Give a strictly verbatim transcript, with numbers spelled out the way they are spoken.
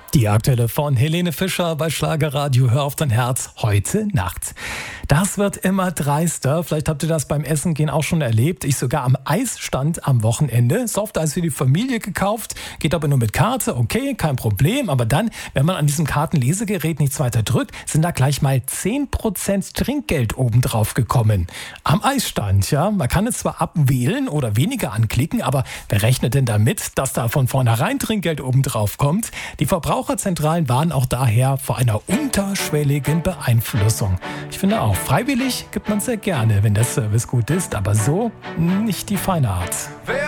Die aktuelle von Helene Fischer bei Schlagerradio Hör auf dein Herz heute Nacht. Das wird immer dreister. Vielleicht habt ihr das beim Essen gehen auch schon erlebt. Ich sogar am Eisstand am Wochenende. Softeis für die Familie gekauft. Geht aber nur mit Karte. Okay, kein Problem. Aber dann, wenn man an diesem Kartenlesegerät nichts weiter drückt, sind da gleich mal zehn Prozent Trinkgeld obendrauf gekommen. Am Eisstand, ja. Man kann es zwar abwählen oder weniger anklicken, aber wer rechnet denn damit, dass da von vornherein Trinkgeld obendrauf kommt? Die Verbraucherzentralen waren auch daher vor einer unterschwelligen Beeinflussung. Ich finde auch, freiwillig gibt man sehr gerne, wenn der Service gut ist, aber so nicht die feine Art.